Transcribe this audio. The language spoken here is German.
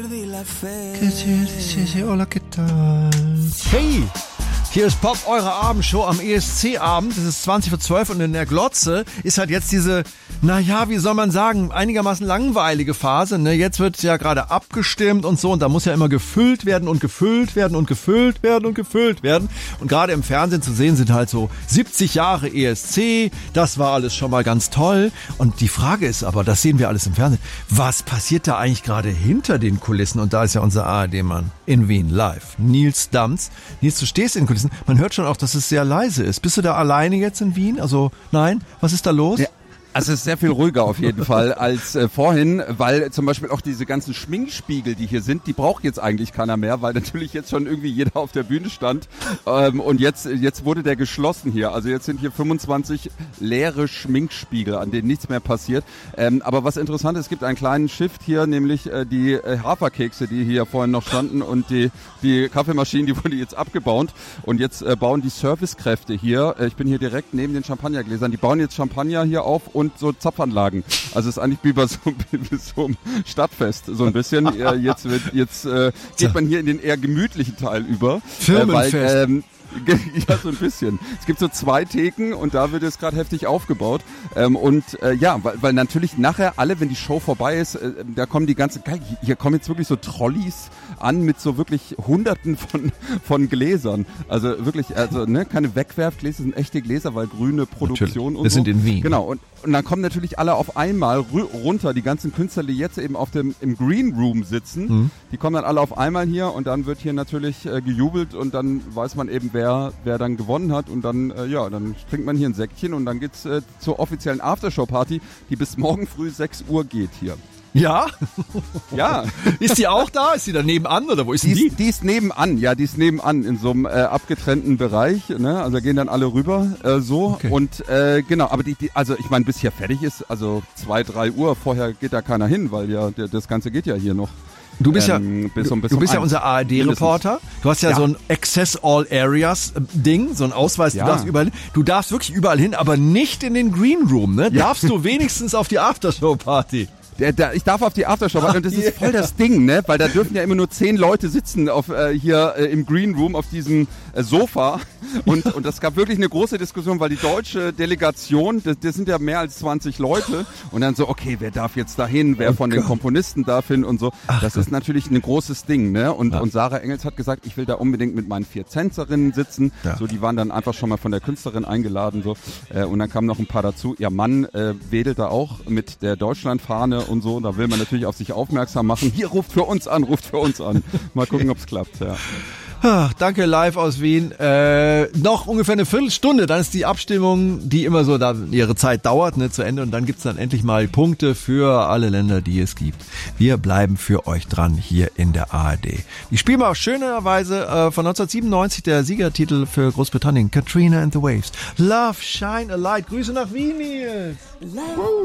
Hola, ¿qué tal? Hey! Hier ist Pop, eure Abendshow am ESC-Abend. Es ist 20:12 und in der Glotze ist halt jetzt diese, naja, wie soll man sagen, einigermaßen langweilige Phase. Ne? Jetzt wird ja gerade abgestimmt und so und da muss ja immer gefüllt werden und gefüllt werden und gefüllt werden und gefüllt werden. Und gerade im Fernsehen zu sehen sind halt so 70 Jahre ESC. Das war alles schon mal ganz toll. Und die Frage ist aber, das sehen wir alles im Fernsehen, was passiert da eigentlich gerade hinter den Kulissen? Und da ist ja unser ARD-Mann in Wien live, Nils Dams. Nils, du stehst in den Kulissen. Man hört schon auch, dass es sehr leise ist. Bist du da alleine jetzt in Wien? Also nein? Was ist da los? Ja. Also es ist sehr viel ruhiger auf jeden Fall als vorhin, weil zum Beispiel auch diese ganzen Schminkspiegel, die hier sind, die braucht jetzt eigentlich keiner mehr, weil natürlich jetzt schon irgendwie jeder auf der Bühne stand und jetzt wurde der geschlossen hier. Also jetzt sind hier 25 leere Schminkspiegel, an denen nichts mehr passiert. Aber was interessant ist, es gibt einen kleinen Shift hier, nämlich die Haferkekse, die hier vorhin noch standen und die Kaffeemaschinen, die wurden jetzt abgebaut und jetzt bauen die Servicekräfte hier, ich bin hier direkt neben den Champagnergläsern, die bauen jetzt Champagner hier auf und so Zapfanlagen. Also es ist eigentlich wie bei so einem Stadtfest so ein bisschen. Jetzt geht man hier in den eher gemütlichen Teil über. Firmenfest. Ja, so ein bisschen. Es gibt so 2 Theken und da wird jetzt gerade heftig aufgebaut. Weil natürlich nachher alle, wenn die Show vorbei ist, da kommen die ganzen, hier kommen jetzt wirklich so Trolleys an mit so wirklich Hunderten von Gläsern. Also wirklich, keine Wegwerfgläser, sind echte Gläser, weil grüne Produktion und wir sind in Wien. Genau. Und dann kommen natürlich alle auf einmal runter, die ganzen Künstler, die jetzt eben im Green Room sitzen, die kommen dann alle auf einmal hier und dann wird hier natürlich gejubelt und dann weiß man eben, wer dann gewonnen hat und dann trinkt man hier ein Säckchen und dann geht's zur offiziellen Aftershow-Party, die bis morgen früh 6 Uhr geht hier. Ja? Ja. Ist die auch da? Ist die da nebenan oder wo ist die? Die ist nebenan, ja, die ist nebenan in so einem abgetrennten Bereich, ne? Also gehen dann alle rüber Okay. Und genau, aber also ich meine, bis hier fertig ist, also 2, 3 Uhr, vorher geht da keiner hin, weil ja das Ganze geht ja hier noch. Du bist ja unser ARD-Reporter. Du hast ja so ein Access All Areas Ding, so ein Ausweis. Ja. Du darfst wirklich überall hin, aber nicht in den Green Room, ne? Ja. Darfst du wenigstens auf die Aftershow-Party? Ich darf auf die Aftershow und das ist voll das Ding, ne? Weil da dürfen ja immer nur 10 Leute sitzen hier im Green Room auf diesem Sofa und das gab wirklich eine große Diskussion, weil die deutsche Delegation, das sind ja mehr als 20 Leute und dann so, okay, wer darf jetzt dahin, wer von den Komponisten darf hin und so. Das ist natürlich ein großes Ding, ne? Und Sarah Engels hat gesagt, ich will da unbedingt mit meinen 4 Tänzerinnen sitzen. Ja. So, die waren dann einfach schon mal von der Künstlerin eingeladen so und dann kamen noch ein paar dazu. Ihr Mann wedelt da auch mit der Deutschlandfahne und so, da will man natürlich auf sich aufmerksam machen. Hier, ruft für uns an. Mal gucken, ob's klappt, ja. Danke, live aus Wien. Noch ungefähr eine Viertelstunde, dann ist die Abstimmung, die immer so da ihre Zeit dauert, ne, zu Ende und dann gibt's dann endlich mal Punkte für alle Länder, die es gibt. Wir bleiben für euch dran hier in der ARD. Ich spiele mal schönerweise von 1997 der Siegertitel für Großbritannien, Katrina and the Waves. Love, Shine a Light. Grüße nach Wien, Nils.